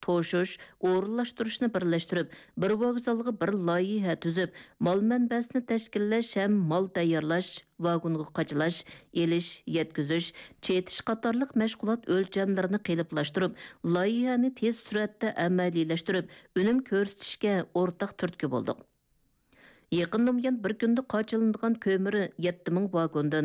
to'shish, o'rinlashtirishni birlashtirib, bir vokzalga bir loyiha tuzib, mol manbasini tashkillash ham mol tayyorlash, vagonga qachalash, elish, yetkazish, chetish qatorliq mashg'ulot o'lchamlarini qeliplashtirib, loyihani tez suratda amaliylashtirib, unum ko'rsatishga o'rtaq turtki bo'ldik. Yaqindan buyon bir kunda qochilinadigan ko'miri 7000 vagondan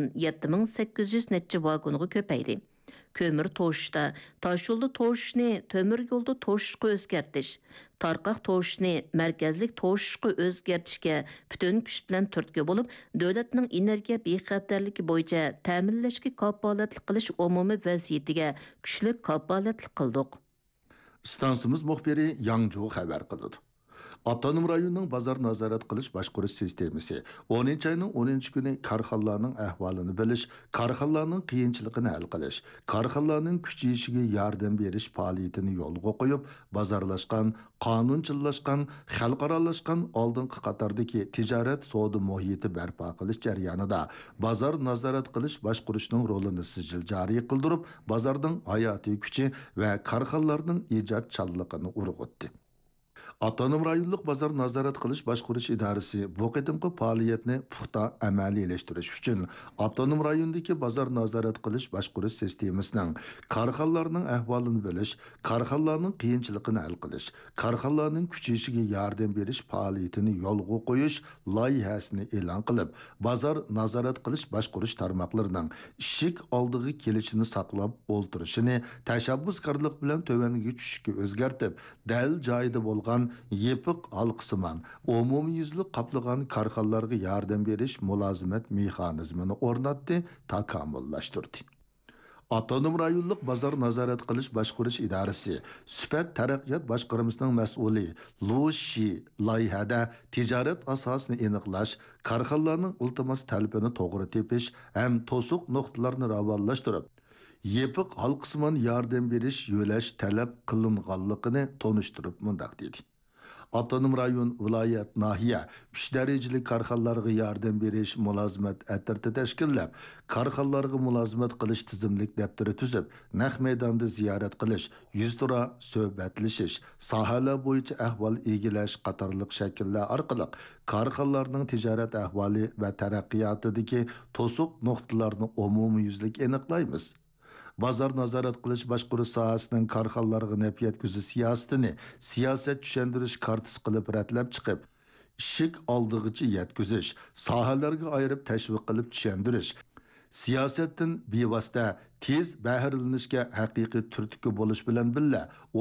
7800 necha vagonga ko'paydi. Kömür toşuşda, taş yolda toşuşni tömür yolda toşuşqa özgertiş, tarqaq toşuşni mərkəzlik toşuşqa özgertişke bütün güç bilan turtki bo'lib, davlatning energiya bexatarligi bo'yicha ta'minlashga kafolatlik qilish umumiy vaziyatiga kuchli kafolatlik qildik. Stansimiz muxbiri Yangju xabar qildi. Avtonom rayonning bozor nazorat qilish boshqarish sistemasi 10-oyning 10-kuni korxonalarning ahvolini bilish, korxonalarning qiyinchiligini hal qilish, korxonalarning kuchayishiga yordam berish faoliyatini yo'lga qo'yib, bozorlashgan, qonunchillashgan, xalqaralashgan oldingi qatordagi tijorat savdo muhiti barpo qilish jarayonida bozor nazorat qilish boshqarishning rolini sijil joriy qildirib, bozorning hayotiy kuchi va korxonalarning ijodchanligini urg'utdi. Avtonom rayonluq bozor nazorat qilish boshqarish idorasi bu qitimqi faoliyatni puxta amaliylashtirish uchun avtonom rayondagi bozor nazorat qilish boshqarish sistemasining korxonalarning ahvolini bilish, korxonalarning qiyinchiligini hal qilish, korxonalarning kuchayishiga yordam berish faoliyatini yo'lga qo'yish loyihasini e'lon qilib, bozor nazorat qilish boshqarish tarmoqlarining ishik oldiga kelishini saqlab o'ltirishini tashabbuskorlik bilan tovanga tushishga o'zgartib, dal joyida bo'lgan yepiq halqısıman, umumiyüzlük qaplagan korxonalarga yordam berish mulozimat mexanizmini o'rnatdi, takomillaştırdı. Avtonom rayonluq bozor nazorat qilish boshqarish idorasi Sifat taraqqiyot boshqarmasining mas'uli Lu Shi loyihada tijorat asosini aniqlash, korxonalarning iltimos talabini to'g'ri tepish ham to'siq nuqtalarini ravonlashtirib, yepiq halqısıman yordam berish yo'lash talab qilinganligini tonishtirib mundaq dedi. Avtonom rayon, viloyat, nahiya 3 darajali korxonalarga yordam berish mulozimat atirti tashkillab, korxonalarga mulozimat qilish tizimlik daftari tuzib, naq maydonda ziyorat qilish, yuz tura suhbatlashish, sohalar bo'yicha ahvol egilash qatorliq shakllar orqali korxonalarning tijorat ahvoli va taraqqiyotidagi to'siq nuqtalarni umumiyuzlik aniqlaymiz. Bozor nazorat qilish boshqaruv sohasining korxonalarga naf yetkazish siyosatini siyosat tushuntirish kartasi qilib ratlab chiqib, ishik oldig'icha yetkazish, sohalarga ayirib tashviq qilib tushuntirish, siyosatdan bevosita tez bahrilanishga haqiqiy turtki bo'lish bilan billa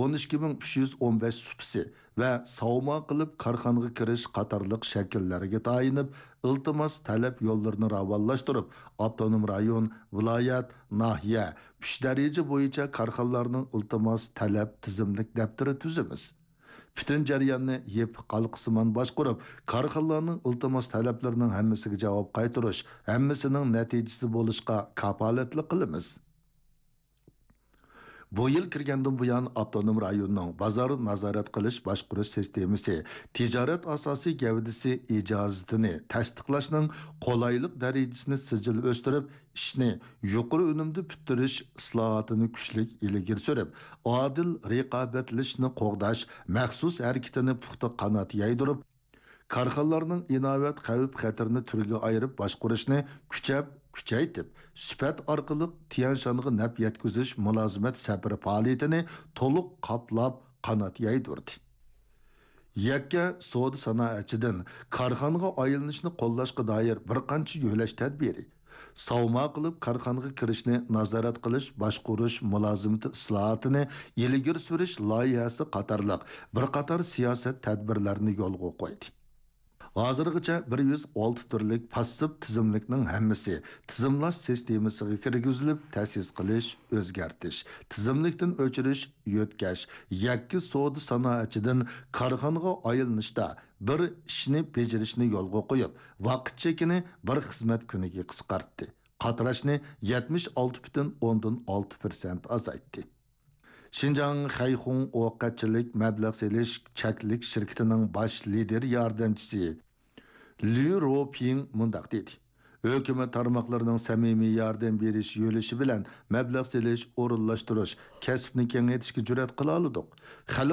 12315 supsi va savmo qilib korxonaga kirish qatorliq shakllarga tayinib, iltimos talab yo'llarini ravonlashtirib, avtonom rayon, viloyat, nahiya 3 daraja bo'yicha korxonalarning iltimos talab tizimlik daftari tuzamiz. Bütün jarayonni yepiq halqısıman boshqarib, korxonalarning iltimos talablarining hammasiga javob qaytarish, hammasining natijasi bo'lishga kafolatlik qilamiz. Bu yil kirgandan buyon avtonom rayonning bozor nazorat qilish boshqarish sistemasi tijorat asosiy gavdasi ijozatini tasdiqlashning qolaylik darajasini sijil o'stirib, ishni yuqori unumda bitirish islohotini kuchlik ilgari surib, adil raqobatlashni qo'g'dash maxsus harakatini puxta qanot yaydirib, korxonalarning inovat xavf-xatarni turga ayirib boshqarishni kuchaytib, sifat orqali Tiyanshanga naf yetkazish mulozimat safari faoliyatini to'liq qoplab qanot yaydirdi. Yakka savdo sanoatchidan korxonaga aylanishni qo'llashga doir bir qancha yo'lash tadbiri, savmo qilib korxonaga kirishni nazorat qilish, boshqarish mulozimati islohotini ilgari surish loyihasi qatorliq bir qator siyosat tadbirlarini yo'lga qo'ydi. Hozirgacha 106 turlik passiv tizimlikning hammasi tizimlash sistemasiga kirgizilib, ta'sis qilish, o'zgartish, tizimlikdan o'chirish, yo'tkash, yakki savdo sanoatchidan korxonaga aylanishda bir ishni bajarishni yo'lga qo'yib, vaqt chekini bir xizmat kuniga qisqartdi. Qatrashni 76,6% azaytdi. Şinjan Xayxun Ovqatchilik mablag' selish chaklik shirkatining bosh lider yordamchisi Liu Roping mundaq dedi. Hökumət tarmaqlarının samimiy yordam berish yo'lishi bilan mablag' selish, o'rinlashtirish, kasbni kengaytirishga jur'at qila oldik.